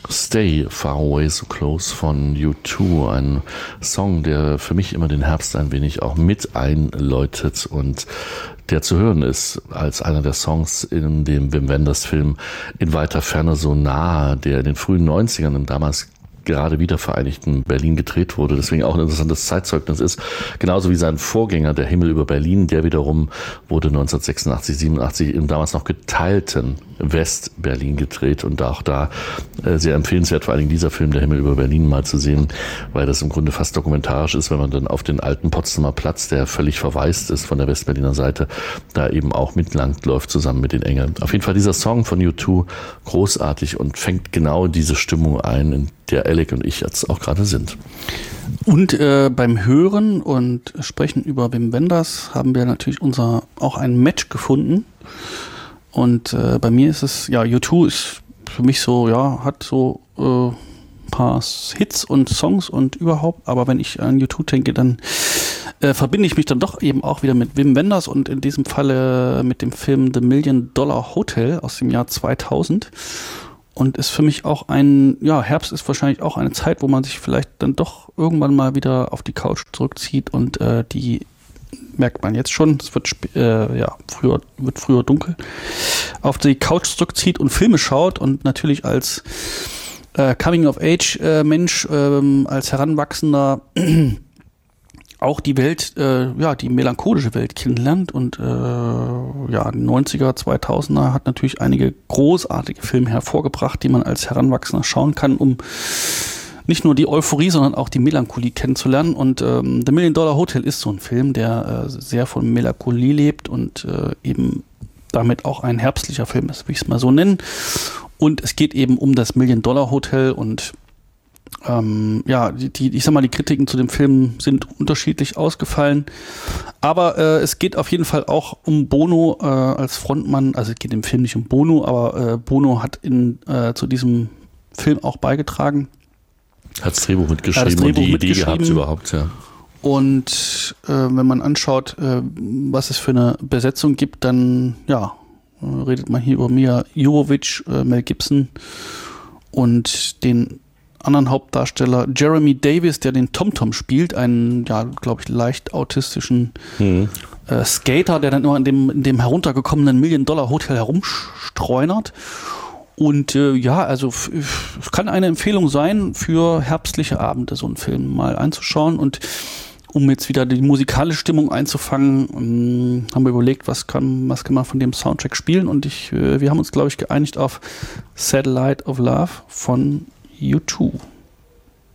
Stay Far Away So Close von U2, ein Song, der für mich immer den Herbst ein wenig auch mit einläutet und der zu hören ist als einer der Songs in dem Wim Wenders Film In weiter Ferne so nah, der in den frühen 90ern im damals gerade wiedervereinigten Berlin gedreht wurde, deswegen auch ein interessantes Zeitzeugnis ist, genauso wie sein Vorgänger Der Himmel über Berlin, der wiederum wurde 1986, 87 im damals noch geteilten West-Berlin gedreht und auch da sehr empfehlenswert, vor allen Dingen dieser Film Der Himmel über Berlin mal zu sehen, weil das im Grunde fast dokumentarisch ist, wenn man dann auf den alten Potsdamer Platz, der völlig verwaist ist von der Westberliner Seite, da eben auch mitlang läuft zusammen mit den Engeln. Auf jeden Fall dieser Song von U2 großartig und fängt genau diese Stimmung ein, in der Alec und ich jetzt auch gerade sind. Und beim Hören und Sprechen über Wim Wenders haben wir natürlich auch ein Match gefunden. Und bei mir ist es, ja, U2 ist für mich so, ja, hat so ein paar Hits und Songs und überhaupt. Aber wenn ich an U2 denke, dann verbinde ich mich dann doch eben auch wieder mit Wim Wenders und in diesem Falle mit dem Film The $1 Million Hotel aus dem Jahr 2000. Und ist für mich auch Herbst ist wahrscheinlich auch eine Zeit, wo man sich vielleicht dann doch irgendwann mal wieder auf die Couch zurückzieht und die merkt man jetzt schon, es wird früher dunkel, auf die Couch zurückzieht und Filme schaut und natürlich als Coming-of-Age-Mensch, als Heranwachsender auch die Welt, die melancholische Welt kennenlernt und die 90er, 2000er hat natürlich einige großartige Filme hervorgebracht, die man als Heranwachsender schauen kann, um nicht nur die Euphorie, sondern auch die Melancholie kennenzulernen. Und The $1 Million Hotel ist so ein Film, der sehr von Melancholie lebt und eben damit auch ein herbstlicher Film ist, will ich es mal so nennen. Und es geht eben um das $1 Million Hotel und ich sag mal, die Kritiken zu dem Film sind unterschiedlich ausgefallen, aber es geht auf jeden Fall auch um Bono als Frontmann, also es geht im Film nicht um Bono, aber Bono hat zu diesem Film auch beigetragen. Hat das Drehbuch mitgeschrieben und die Idee gehabt überhaupt, ja. Und wenn man anschaut, was es für eine Besetzung gibt, dann redet man hier über Mia Jovovich, Mel Gibson und den anderen Hauptdarsteller Jeremy Davis, der den Tom-Tom spielt, einen, glaube ich, leicht autistischen Skater, der dann immer in dem heruntergekommenen $1 Million Hotel herumstreunert. Und es kann eine Empfehlung sein, für herbstliche Abende so einen Film mal einzuschauen. Und um jetzt wieder die musikalische Stimmung einzufangen, haben wir überlegt, was kann man von dem Soundtrack spielen. Und wir haben uns, glaube ich, geeinigt auf Satellite of Love von U2.